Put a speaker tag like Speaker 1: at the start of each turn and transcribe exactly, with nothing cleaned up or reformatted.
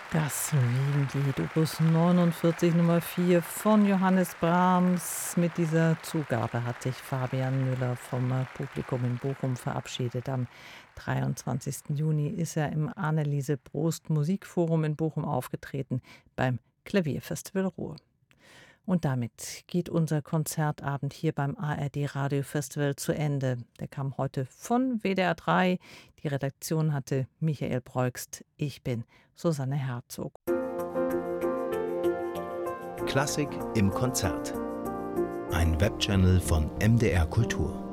Speaker 1: Das Wien-Lied, Opus neunundvierzig Nummer vier von Johannes Brahms. Mit dieser Zugabe hat sich Fabian Müller vom äh, Publikum in Bochum verabschiedet. Am dreiundzwanzigsten Juni ist er im Anneliese Prost Musikforum in Bochum aufgetreten beim Klavierfestival Ruhr. Und damit geht unser Konzertabend hier beim A R D Radiofestival zu Ende. Der kam heute von W D R drei. Die Redaktion hatte Michael Breugst. Ich bin Susanne Herzog.
Speaker 2: Klassik im Konzert. Ein Webchannel von M D R Kultur.